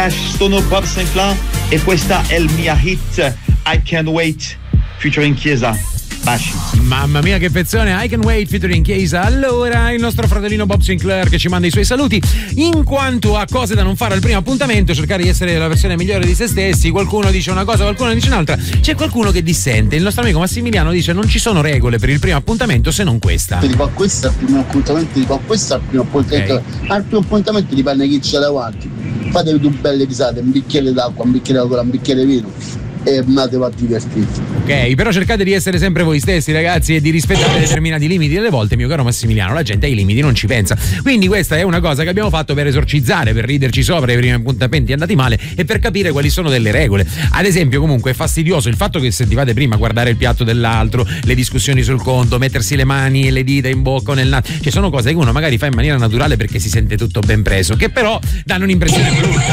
Bash, sono Bob Sinclair e questa è il mia hit I Can't Wait featuring Chiesa. Baci. Mamma mia che pezzone, I Can Wait featuring Chiesa. Allora, il nostro fratellino Bob Sinclair che ci manda i suoi saluti. In quanto a cose da non fare al primo appuntamento, cercare di essere la versione migliore di se stessi, qualcuno dice una cosa, qualcuno dice un'altra, c'è qualcuno che dissente. Il nostro amico Massimiliano dice: non ci sono regole per il primo appuntamento se non questa. Ti dico questo al primo appuntamento, ti dico questo al primo appuntamento. Okay. Al primo appuntamento dipende chi c'è davanti. Fatevi due belle risate, un bicchiere d'acqua, un bicchiere d'acqua, un bicchiere di vino e andatevi a divertirvi. Ok, però cercate di essere sempre voi stessi, ragazzi, e di rispettare determinati limiti. Delle volte, mio caro Massimiliano, la gente ai limiti non ci pensa. Quindi questa è una cosa che abbiamo fatto per esorcizzare, per riderci sopra i primi appuntamenti andati male e per capire quali sono delle regole. Ad esempio, comunque è fastidioso il fatto che sentivate prima guardare il piatto dell'altro, le discussioni sul conto, mettersi le mani e le dita in bocca o nel naso. Cioè sono cose che uno magari fa in maniera naturale perché si sente tutto ben preso, che però danno un'impressione brutta.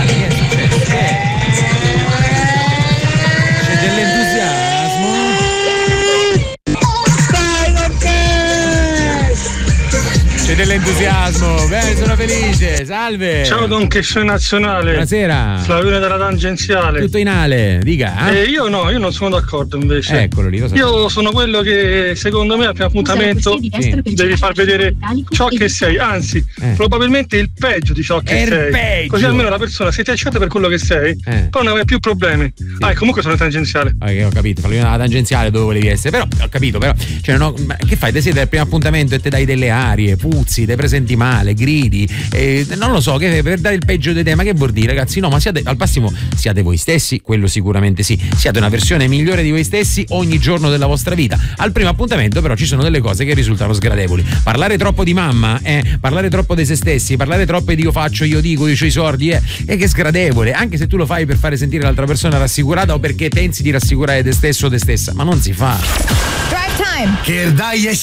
Dell'entusiasmo, bene, sono felice, salve. Ciao Don Chesce Nazionale. Buonasera. Flavione della Tangenziale. Tutto in ale, dica. Io non sono d'accordo invece. Eccolo lì, lo so. Io sono quello che secondo me al primo appuntamento devi far vedere ciò che sei, anzi probabilmente il peggio di ciò che sei. Peggio. Così almeno la persona, se ti accetta per quello che sei, poi non avrai più problemi. Sì. Comunque sono in tangenziale. Ho capito, Flavione della Tangenziale dove volevi essere, però ho capito, però cioè, no, ma che fai? Te siete al primo appuntamento e te dai delle arie, puzzi, te presenti male, gridi, non lo so, che per dare il peggio di te, ma che vuol dire, ragazzi? No, ma siate al massimo, siate voi stessi, quello sicuramente sì, siate una versione migliore di voi stessi ogni giorno della vostra vita. Al primo appuntamento però ci sono delle cose che risultano sgradevoli. Parlare troppo di mamma, parlare troppo di se stessi, parlare troppo di io faccio, io dico, io c'ho i sordi, è che è sgradevole, anche se tu lo fai per fare sentire l'altra persona rassicurata o perché pensi di rassicurare te stesso o te stessa, ma non si fa. Drive time. Che dai